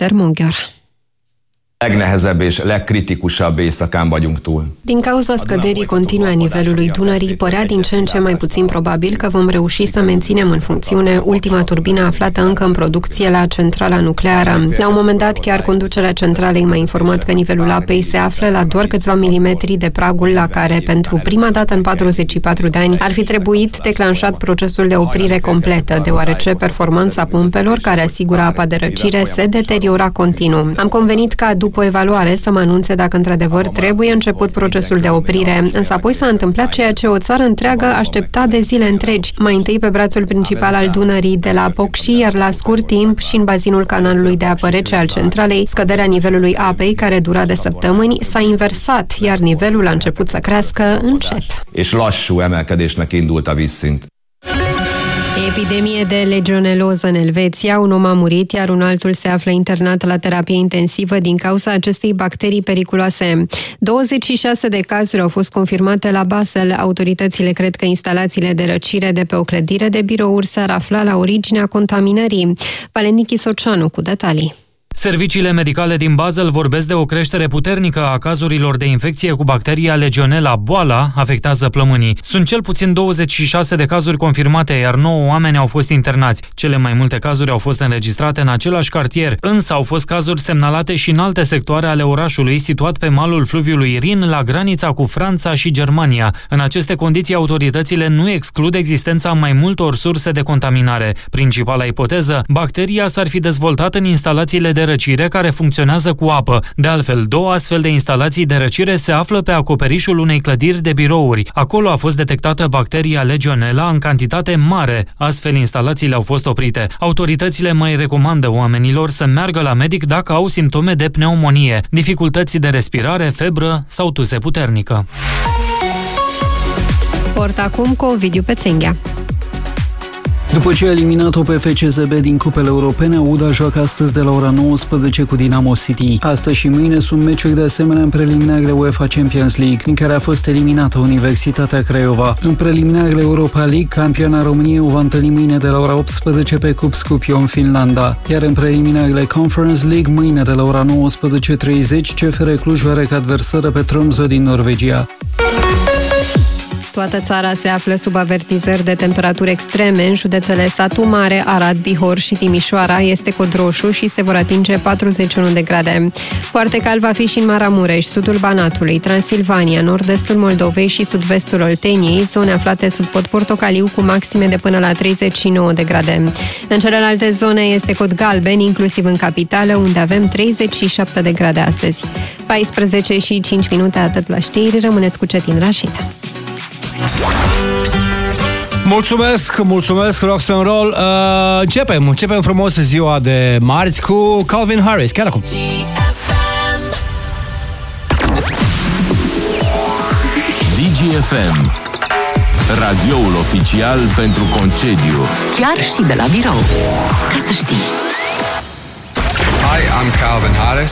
Eszter Monghior. Legnehezebb és legkritikusabb éjszakán vagyunk túl. Din cauza scăderii continue a nivelului Dunării, părea din ce în ce mai puțin probabil că vom reuși să menținem în funcțiune ultima turbină aflată încă în producție la centrala nucleară. La un moment dat, chiar conducerea centralei m-a informat că nivelul apei se află la doar câțiva milimetri de pragul la care, pentru prima dată în 44 de ani, ar fi trebuit declanșat procesul de oprire completă, deoarece performanța pumpelor care asigură apa de răcire se deteriora continuu. Am convenit ca după evaluare să mă anunțe dacă într-adevăr trebuie început procesul de oprire, însă apoi s-a întâmplat ceea ce o țară întreagă aștepta de zile întregi. Mai întâi pe brațul principal al Dunării de la Pocși, iar la scurt timp și în bazinul canalului de apă rece al centralei, scăderea nivelului apei, care dura de săptămâni, s-a inversat, iar nivelul a început să crească încet. És lassú emelkedésnek indult a vízszint. Epidemie de legioneloză în Elveția, un om a murit, iar un altul se află internat la terapie intensivă din cauza acestei bacterii periculoase. 26 de cazuri au fost confirmate la Basel. Autoritățile cred că instalațiile de răcire de pe o clădire de birouri s-ar afla la originea contaminării. Valenichi Soceanu cu detalii. Serviciile medicale din Basel vorbesc de o creștere puternică a cazurilor de infecție cu bacteria Legionella. Boala afectează plămânii. Sunt cel puțin 26 de cazuri confirmate, iar 9 oameni au fost internați. Cele mai multe cazuri au fost înregistrate în același cartier, însă au fost cazuri semnalate și în alte sectoare ale orașului, situat pe malul fluviului Rin, la granița cu Franța și Germania. În aceste condiții, autoritățile nu exclud existența mai multor surse de contaminare. Principala ipoteză, bacteria s-ar fi dezvoltat în instalațiile de răcire care funcționează cu apă. De altfel, 2 astfel de instalații de răcire se află pe acoperișul unei clădiri de birouri. Acolo a fost detectată bacteria Legionella în cantitate mare. Astfel, instalațiile au fost oprite. Autoritățile mai recomandă oamenilor să meargă la medic dacă au simptome de pneumonie, dificultăți de respirare, febră sau tuse puternică. Sport acum cu Ovidiu Pețenghea. După ce a eliminat-o pe FCSB din cupele europene, UDA joacă astăzi de la ora 19 cu Dinamo City. Astăzi și mâine sunt meciuri de asemenea în preliminarele UEFA Champions League, în care a fost eliminată Universitatea Craiova. În preliminarele Europa League, campioana României o va întâlni mâine de la ora 18 pe Cup Skopje în Finlanda, iar în preliminarele Conference League, mâine de la ora 19:30, CFR Cluj are ca adversară pe Tromsø din Norvegia. Toată țara se află sub avertizări de temperaturi extreme. În județele Satu Mare, Arad, Bihor și Timișoara este cod roșu și se vor atinge 41 de grade. Foarte cald va fi și în Maramureș, sudul Banatului, Transilvania, nord-estul Moldovei și sud-vestul Olteniei, zone aflate sub cod portocaliu cu maxime de până la 39 de grade. În celelalte zone este cod galben, inclusiv în capitală, unde avem 37 de grade astăzi. 14 și 5 minute, atât la știri. Rămâneți cu Cetin Rașit. Mulțumesc, rock'n'roll. Începem frumos ziua de marți cu Calvin Harris, chiar acum. DGFM, radioul oficial pentru concediu. Chiar și de la birou. Ca să știi. Hi, I'm Calvin Harris.